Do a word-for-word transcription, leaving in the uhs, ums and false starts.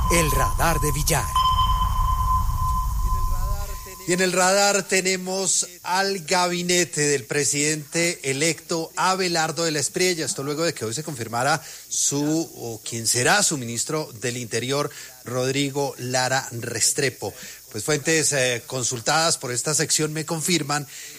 El radar de Villar. Y en el radar tenemos al gabinete del presidente electo Abelardo de la Espriella. Esto luego de que hoy se confirmara su, o quien será su ministro del Interior, Rodrigo Lara Restrepo. Pues fuentes eh, consultadas por esta sección me confirman